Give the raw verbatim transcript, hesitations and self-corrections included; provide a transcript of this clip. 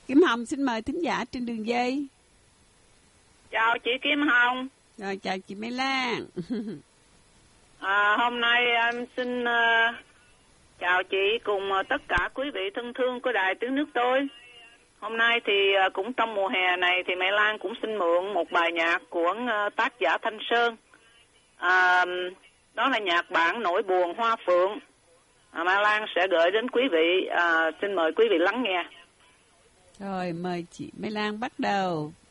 Kim Hồng xin mời thính giả trên đường dây. Chào chị Kim Hồng. Rồi chào chị Mai Lan. À, hôm nay em xin uh, chào chị cùng uh, tất cả quý vị thân thương của Đài Tiếng Nước tôi. Hôm nay thì uh, cũng trong mùa hè này thì Mai Lan cũng xin mượn một bài nhạc của uh, tác giả Thanh Sơn. À, đó là nhạc bản Nỗi Buồn Hoa Phượng. À, Mai Lan sẽ gửi đến quý vị. À, xin mời quý vị lắng nghe. Rồi mời chị Mai Lan bắt đầu.